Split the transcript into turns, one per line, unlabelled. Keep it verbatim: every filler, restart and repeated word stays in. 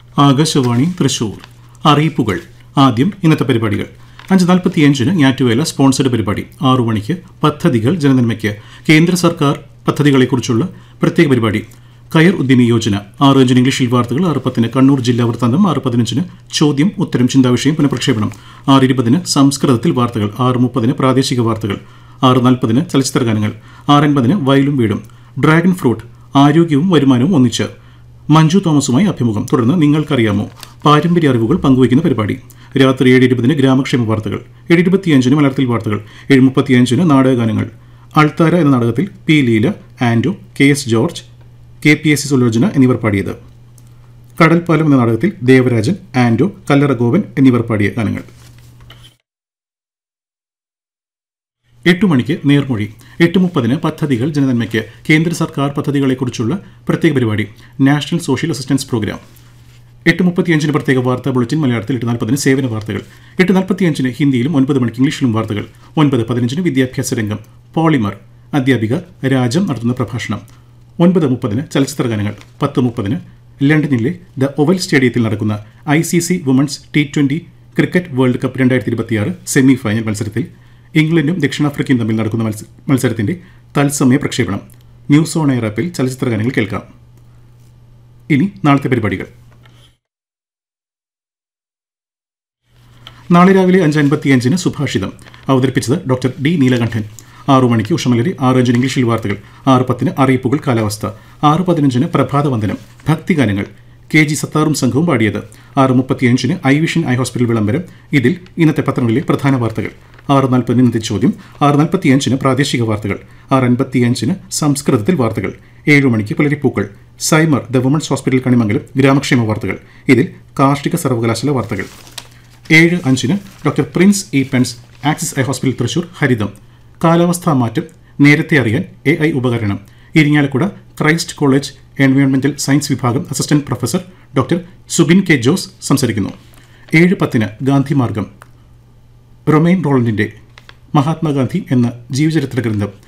ആകാശവാണി തൃശൂർ. അറിയിപ്പുകൾ. ആദ്യം ഇന്നത്തെ പരിപാടികൾ. അഞ്ച് നാൽപ്പത്തിയഞ്ചിന് ഞാറ്റുവേല സ്പോൺസർഡ് പരിപാടി. ആറു മണിക്ക് പദ്ധതികൾ ജനനന്മയ്ക്ക് കേന്ദ്ര സർക്കാർ പദ്ധതികളെക്കുറിച്ചുള്ള പ്രത്യേക പരിപാടി. കയർ ഉദ്യമി യോജന. ആറ് അഞ്ചിന് ഇംഗ്ലീഷിൽ വാർത്തകൾ. ആറ് പത്തിന് കണ്ണൂർ ജില്ലാ വൃത്താന്തം. ആറ് പതിനഞ്ചിന് ചോദ്യം ഉത്തരം ചിന്താവിഷയം പുനഃപ്രക്ഷേപണം. ആറ് ഇരുപതിന് സംസ്കൃതത്തിൽ വാർത്തകൾ. ആറ് മുപ്പതിന് പ്രാദേശിക വാർത്തകൾ. ആറ് നാൽപ്പതിന് ചലച്ചിത്ര ഗാനങ്ങൾ. ആറ് അൻപതിന് വയലും വീടും. ഡ്രാഗൺ ഫ്രൂട്ട് ആരോഗ്യവും വരുമാനവും ഒന്നിച്ച്. മഞ്ജു തോമസുമായി അഭിമുഖം. തുടർന്ന് നിങ്ങൾക്കറിയാമോ പാരമ്പര്യ അറിവുകൾ പങ്കുവയ്ക്കുന്ന പരിപാടി. രാത്രി ഏഴ് ഇരുപതിന് ഗ്രാമക്ഷേമ വാർത്തകൾ. ഏഴ് ഇരുപത്തിയഞ്ചിന് മലയാളത്തിൽ വാർത്തകൾ. ഏഴ് മുപ്പത്തിയഞ്ചിന് നാടകഗാനങ്ങൾ. അൾത്താര എന്ന നാടകത്തിൽ പി ലീല, ആൻഡോ, K S George, K P S C Sulochana എന്നിവർ പാടിയത്. കടൽപ്പാലം എന്ന നാടകത്തിൽ ദേവരാജൻ, ആൻഡോ, കല്ലറ ഗോവൻ എന്നിവർ പാടിയ ഗാനങ്ങൾ. എട്ടു മണിക്ക് നേർമൊഴി. എട്ട് മുപ്പതിന് പദ്ധതികൾ ജനനന്മയ്ക്ക് കേന്ദ്ര സർക്കാർ പദ്ധതികളെക്കുറിച്ചുള്ള പ്രത്യേക പരിപാടി. National social assistance programme. എട്ട് മുപ്പത്തിയഞ്ചിന് പ്രത്യേക വാർത്താ ബുള്ളറ്റിൻ മലയാളത്തിൽ. എട്ട് നാൽപ്പതിന് സേവന വാർത്തകൾ. എട്ട് നാൽപ്പത്തിയഞ്ചിന് ഹിന്ദിയിലും ഒൻപത് മണിക്ക് ഇംഗ്ലീഷിലും വാർത്തകൾ. ഒൻപത് പതിനഞ്ചിന് വിദ്യാഭ്യാസ രംഗം. പോളിമർ അധ്യാപിക രാജം നടത്തുന്ന പ്രഭാഷണം. ഒൻപത് മുപ്പതിന് ചലച്ചിത്ര ഗാനങ്ങൾ. പത്ത് മുപ്പതിന് ലണ്ടനിലെ ദ ഒവൽ സ്റ്റേഡിയത്തിൽ നടക്കുന്ന I C C women's T twenty cricket world cup രണ്ടായിരത്തി ഇരുപത്തിയാറ് സെമി ഫൈനൽ മത്സരത്തിൽ ഇംഗ്ലണ്ടും ദക്ഷിണാഫ്രിക്കയും തമ്മിൽ നടക്കുന്ന മത്സരത്തിന്റെ തത്സമയ പ്രക്ഷേപണം. ന്യൂസ് ഓൺ എയർ ആപ്പിൽ ചലച്ചിത്ര ഗാനങ്ങൾ കേൾക്കാം. ഇനി നാളത്തെ പരിപാടികൾ. നാളെ രാവിലെ അഞ്ച് അൻപത്തിയഞ്ചിന് സുഭാഷിതം അവതരിപ്പിച്ചത് ഡോക്ടർ ഡി നീലകണ്ഠൻ. ആറു മണിക്ക് ഉഷമലരി. ആറ് അഞ്ചിന് ഇംഗ്ലീഷിൽ വാർത്തകൾ. ആറ് പത്തിന് അറിയിപ്പുകൾ കാലാവസ്ഥ. ആറ് പതിനഞ്ചിന് പ്രഭാതവന്ദനം ഭക്തിഗാനങ്ങൾ. കെ ജി സത്താറും സംഘവും പാടിയത്. ആറ് മുപ്പത്തിയഞ്ചിന് ഐ വിഷൻ ഐ ഹോസ്പിറ്റൽ വിളംബരം. ഇതിൽ ഇന്നത്തെ പത്രങ്ങളിലെ പ്രധാന വാർത്തകൾ. ആറ് നാൽപ്പതിന് ഇന്നത്തെ ചോദ്യം. ആറ് നാൽപ്പത്തിയഞ്ചിന് പ്രാദേശിക വാർത്തകൾ. ആറ് അൻപത്തിയഞ്ചിന് സംസ്കൃതത്തിൽ വാർത്തകൾ. ഏഴു മണിക്ക് പുലരിപ്പൂക്കൾ. സൈമർ ദ വുമൺസ് ഹോസ്പിറ്റൽ കണിമംഗലം ഗ്രാമക്ഷേമ വാർത്തകൾ. ഇതിൽ കാർഷിക സർവകലാശാല വാർത്തകൾ. ഏഴ് അഞ്ചിന് doctor Prince E Pence axis eye hospital Thrissur ഹരിതം. കാലാവസ്ഥാ മാറ്റം നേരത്തെ അറിയാൻ എ ഐ ഉപകരണം. ഇരിങ്ങാലക്കുട ക്രൈസ്റ്റ് കോളേജ് എൻവയോൺമെന്റൽ സയൻസ് വിഭാഗം assistant professor doctor Subin K Jose സംസാരിക്കുന്നു. ഏഴ് പത്തിന് ഗാന്ധിമാർഗം. റൊമൈൻ റോളണ്ടിന്റെ മഹാത്മാഗാന്ധി എന്ന ജീവചരിത്ര ഗ്രന്ഥം